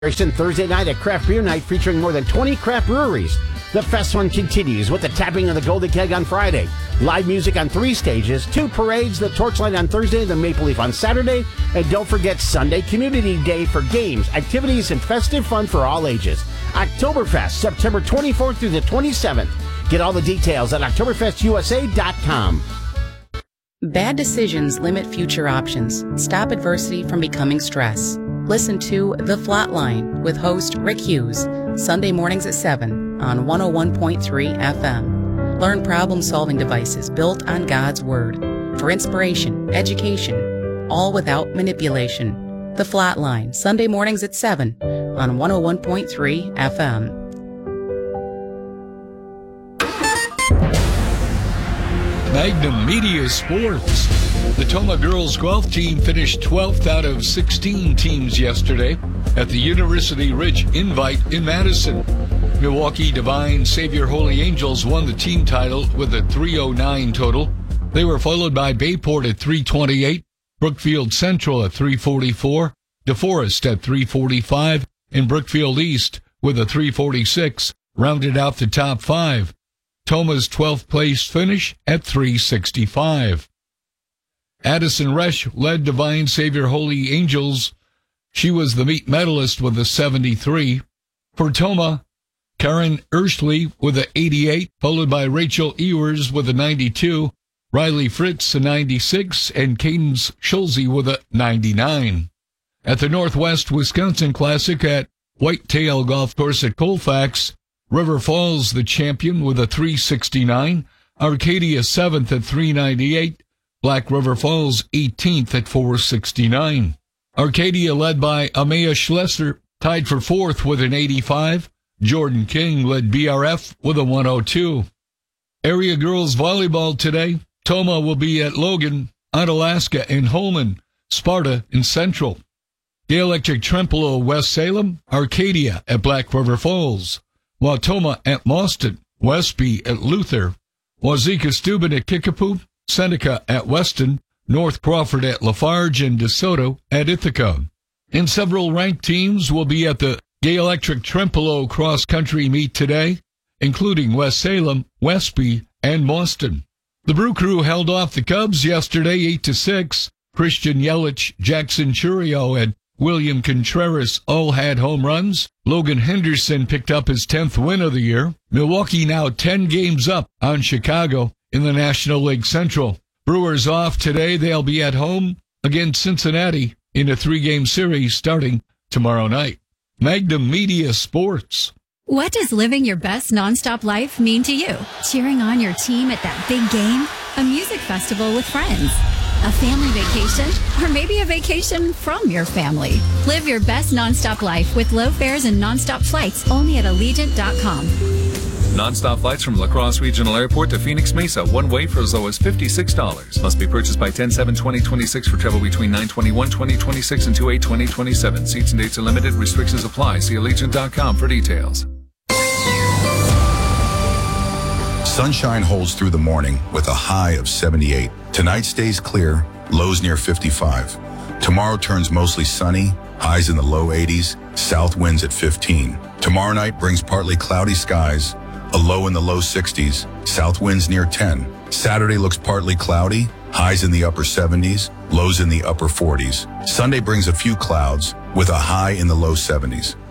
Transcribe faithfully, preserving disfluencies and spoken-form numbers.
Thursday night at Craft Beer Night featuring more than twenty craft breweries. The Fest One continues with the tapping of the Golden Keg on Friday. Live music on three stages, two parades, the Torchlight on Thursday, the Maple Leaf on Saturday, and don't forget Sunday Community Day for games, activities, and festive fun for all ages. Oktoberfest, September twenty-fourth through the twenty-seventh. Get all the details at oktoberfest u s a dot com. Bad decisions limit future options. Stop adversity from becoming stress. Listen to The Flatline with host Rick Hughes, Sunday mornings at seven on one oh one point three F M. Learn problem-solving devices built on God's Word for inspiration, education, all without manipulation. The Flatline, Sunday mornings at seven on one oh one point three F M. Magnum Media Sports. The Toma girls golf team finished twelfth out of sixteen teams yesterday at the University Ridge Invite in Madison. Milwaukee Divine Savior Holy Angels won the team title with a three oh nine total. They were followed by Bayport at three twenty-eight, Brookfield Central at three forty-four, DeForest at three forty-five, and Brookfield East with a three forty-six rounded out the top five. Toma's twelfth place finish at three sixty-five. Addison Resch led Divine Savior Holy Angels. She was the meet medalist with a seventy-three. For Toma, Karen Ershley with a eighty-eight, followed by Rachel Ewers with a ninety-two, Riley Fritz a ninety-six, and Cadence Schulze with a ninety-nine. At the Northwest Wisconsin Classic at Whitetail Golf Course at Colfax, River Falls the champion with a three sixty-nine, Arcadia seventh at three ninety-eight, Black River Falls eighteenth at four sixty-nine. Arcadia led by Amaya Schlesser, tied for fourth with an eighty-five. Jordan King led B R F with a one oh two. Area girls volleyball today. Toma will be at Logan, Onalaska, and Holman, Sparta, and Central. Dielectric Trempealeau West Salem, Arcadia at Black River Falls. Wautoma at Mauston, Westby at Luther, Wazeeka Steuben at Kickapoo, Seneca at Weston, North Crawford at Lafarge, and DeSoto at Ithaca. And several ranked teams will be at the Gay Electric Trempealeau cross-country meet today, including West Salem, Westby, and Mauston. The Brew Crew held off the Cubs yesterday eight to six. Christian Yelich, Jackson Churio, and William Contreras all had home runs. Logan Henderson picked up his tenth win of the year. Milwaukee now ten games up on Chicago in the National League Central. Brewers off today. They'll be at home against Cincinnati in a three-game series starting tomorrow night. Magnum Media Sports. What does living your best nonstop life mean to you? Cheering on your team at that big game? A music festival with friends? A family vacation? Or maybe a vacation from your family? Live your best nonstop life with low fares and nonstop flights only at Allegiant dot com. Nonstop flights from La Crosse Regional Airport to Phoenix Mesa, one way for as low as fifty-six dollars. Must be purchased by ten seven twenty twenty-six for travel between nine twenty-one twenty twenty-six and two eight twenty twenty-seven. Seats and dates are limited. Restrictions apply. See Allegiant dot com for details. Sunshine holds through the morning with a high of seventy-eight. Tonight stays clear, lows near fifty-five. Tomorrow turns mostly sunny, highs in the low eighties, south winds at fifteen. Tomorrow night brings partly cloudy skies, a low in the low sixties, south winds near ten. Saturday looks partly cloudy, highs in the upper seventies, lows in the upper forties. Sunday brings a few clouds with a high in the low seventies.